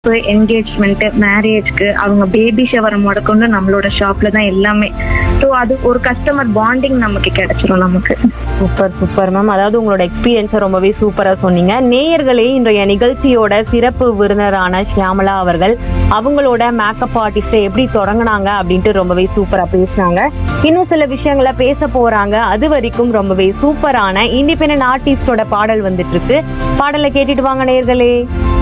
Engagement, மேரேஜ்க்கு, அவங்க baby shower முதற்கொண்டு நம்மளோட ஷாப்ல தான் எல்லாமே. ஸோ அது ஒரு கஸ்டமர் பாண்டிங் நமக்கு கிடைச்சிரும் நமக்கு. Super super ma'am. அதாவது உங்களோட எக்ஸ்பீரியன்ஸை ரொம்பவே சூப்பரா சொன்னீங்க. நேயர்களே, இன்றைய நிகழ்ச்சியோட சிறப்பு விருந்தினரான ஷியாமளா அவர்கள் அவங்களோட மேக்கப் ஆர்டிஸ்டை எப்படி தொடங்கினாங்க அப்படின்ட்டு ரொம்பவே சூப்பரா பேசினாங்க. இன்னும் சில விஷயங்களை பேச போறாங்க. அது வரைக்கும் ரொம்பவே சூப்பரான இண்டிபெண்டன்ட் ஆர்டிஸ்டோட பாடல் வந்துட்டு இருக்கு. பாடலை கேட்டுட்டு வாங்க நேயர்களே.